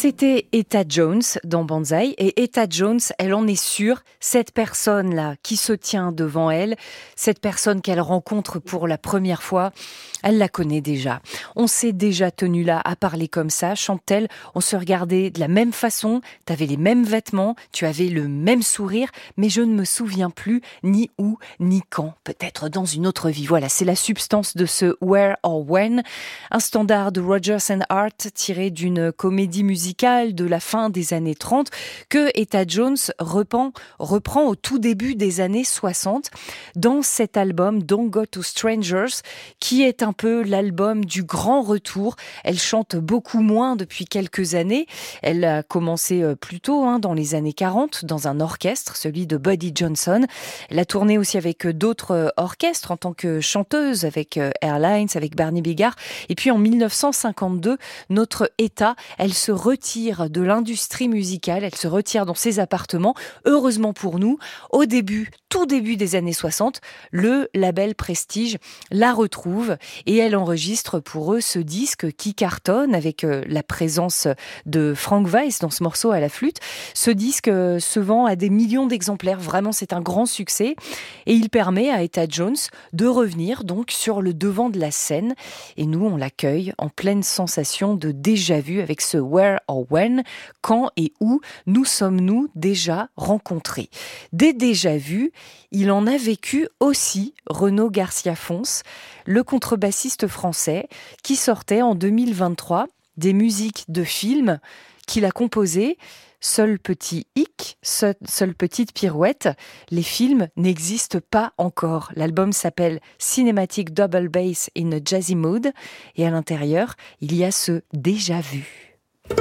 C'était Etta Jones dans Banzai, et Etta Jones, elle en est sûre, cette personne-là qui se tient devant elle, cette personne qu'elle rencontre pour la première fois, elle la connaît déjà. On s'est déjà tenu là à parler comme ça, chante-t-elle, on se regardait de la même façon, t'avais les mêmes vêtements, tu avais le même sourire, mais je ne me souviens plus ni où, ni quand, peut-être dans une autre vie. Voilà, c'est la substance de ce Where or When, un standard de Rodgers and Hart tiré d'une comédie musicale de la fin des années 30 que Etta Jones reprend au tout début des années 60 dans cet album Don't Go to Strangers, qui est un peu l'album du grand retour. Elle chante beaucoup moins depuis quelques années. Elle a commencé plus tôt, dans les années 40, dans un orchestre, celui de Buddy Johnson. Elle a tourné aussi avec d'autres orchestres en tant que chanteuse, avec Airlines, avec Barney Bigard. Et puis en 1952, notre Etta, elle se retire de l'industrie musicale, elle se retire dans ses appartements. Heureusement pour nous, tout début des années 60, le label Prestige la retrouve et elle enregistre pour eux ce disque qui cartonne avec la présence de Frank Weiss dans ce morceau à la flûte. Ce disque se vend à des millions d'exemplaires, vraiment c'est un grand succès et il permet à Etta Jones de revenir donc sur le devant de la scène et nous on l'accueille en pleine sensation de déjà-vu avec ce Where or When, quand et où nous sommes-nous déjà rencontrés. Des déjà-vus, il en a vécu aussi Renaud Garcia-Fons, le contrebassiste français qui sortait en 2023 des musiques de films qu'il a composées. Seul petit hic, seule petite pirouette, les films n'existent pas encore. L'album s'appelle Cinematic Double Bass in a Jazzy Mood et à l'intérieur, il y a ce déjà-vu.